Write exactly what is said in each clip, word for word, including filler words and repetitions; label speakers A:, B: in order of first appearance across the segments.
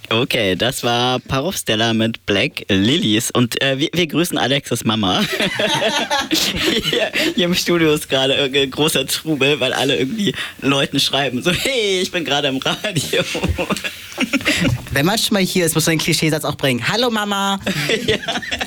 A: Okay, das war Parovstella mit Black Lilies und äh, wir, wir grüßen Alexis Mama. hier, hier im Studio ist gerade ein großer Trubel, weil alle irgendwie Leuten schreiben, so hey, ich bin gerade im Radio.
B: Wenn man schon mal hier ist, muss man den Klischeesatz auch bringen. Hallo Mama! Ja.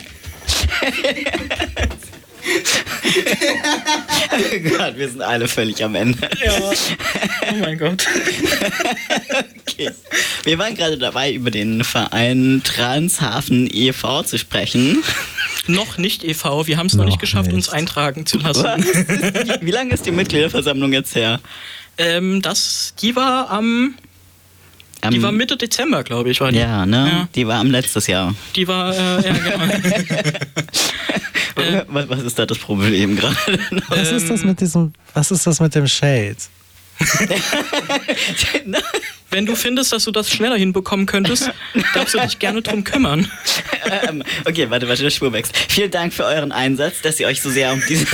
A: Oh Gott, wir sind alle völlig am Ende.
C: Ja. Oh mein Gott.
A: Okay. Wir waren gerade dabei, über den Verein Transhafen e V zu sprechen.
C: Noch nicht e V, wir haben es noch, noch nicht geschafft, nicht. uns eintragen zu lassen.
A: Was? Wie lange ist die Mitgliederversammlung jetzt her?
C: Ähm, das, die war am...
A: Um,
C: die war Mitte Dezember, glaube ich, war die.
A: Ja, ne? Ja. Die war am letztes Jahr.
C: Die war, äh, ja, genau.
A: äh, was, was ist da das Problem gerade?
D: Was ist das mit diesem, was ist das mit dem Shade?
C: Wenn du findest, dass du das schneller hinbekommen könntest, darfst du dich gerne drum kümmern.
A: ähm, okay, warte, warte, der Spurwechsel. Vielen Dank für euren Einsatz, dass ihr euch so sehr um diese...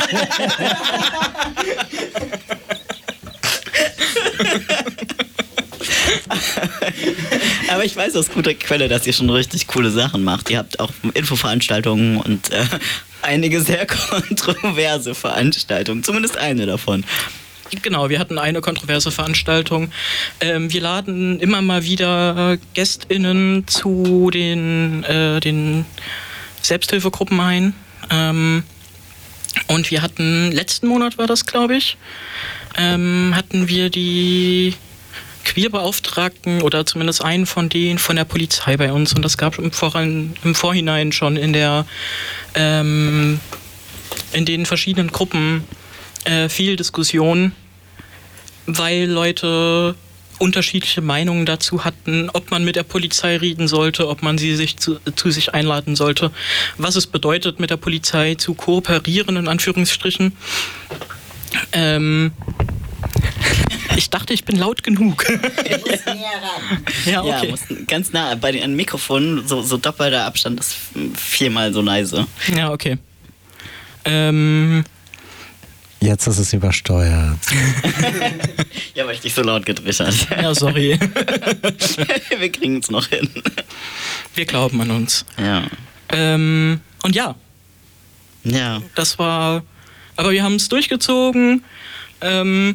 A: Aber ich weiß aus guter Quelle, dass ihr schon richtig coole Sachen macht. Ihr habt auch Infoveranstaltungen und äh, einige sehr kontroverse Veranstaltungen. Zumindest eine davon.
C: Genau, wir hatten eine kontroverse Veranstaltung. Ähm, wir laden immer mal wieder GästInnen zu den, äh, den Selbsthilfegruppen ein. Ähm, und wir hatten, letzten Monat war das, glaube ich, ähm, hatten wir die Queerbeauftragten oder zumindest einen von denen von der Polizei bei uns. Und das gab im, Voran, im Vorhinein schon in der ähm, in den verschiedenen Gruppen äh, viel Diskussion, weil Leute unterschiedliche Meinungen dazu hatten, ob man mit der Polizei reden sollte, ob man sie sich zu, zu sich einladen sollte, was es bedeutet, mit der Polizei zu kooperieren, in Anführungsstrichen. Ähm, Ich dachte, ich bin laut genug.
B: Du musst näher ran.
C: Ja, okay.
A: Ja, mussten ganz nah bei den Mikrofonen, so, so doppelter Abstand ist viermal so leise.
C: Ja, okay. Ähm...
D: Jetzt ist es übersteuert.
A: Ja, weil ich dich so laut gedreht habe.
C: Ja, sorry.
A: Wir kriegen es noch hin.
C: Wir glauben an uns.
A: Ja.
C: Ähm, und ja.
A: Ja.
C: Das war... Aber wir haben es durchgezogen. Ähm...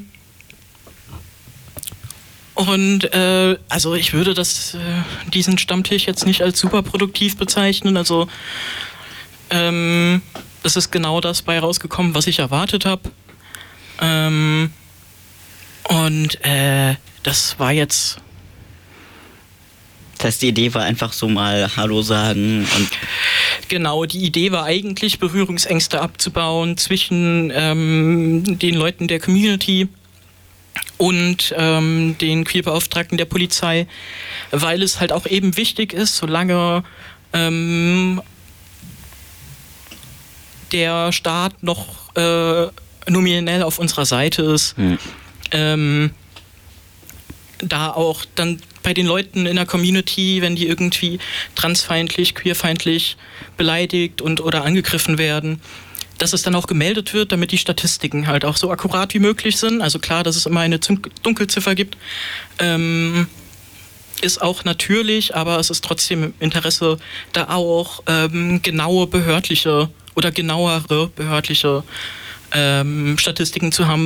C: Und äh, also ich würde das, äh, diesen Stammtisch jetzt nicht als super produktiv bezeichnen. Also ähm, es ist genau das bei rausgekommen, was ich erwartet habe. Ähm, und äh, das war jetzt...
A: Das heißt, die Idee war einfach so mal Hallo sagen und...
C: Genau, die Idee war eigentlich, Berührungsängste abzubauen zwischen ähm, den Leuten der Community und ähm, den Queerbeauftragten der Polizei, weil es halt auch eben wichtig ist, solange ähm, der Staat noch äh, nominell auf unserer Seite ist, hm. ähm, da auch dann bei den Leuten in der Community, wenn die irgendwie transfeindlich, queerfeindlich beleidigt und oder angegriffen werden, dass es dann auch gemeldet wird, damit die Statistiken halt auch so akkurat wie möglich sind. Also klar, dass es immer eine Dunkelziffer gibt, ähm, ist auch natürlich, aber es ist trotzdem im Interesse, da auch ähm, genaue behördliche oder genauere behördliche ähm, Statistiken zu haben,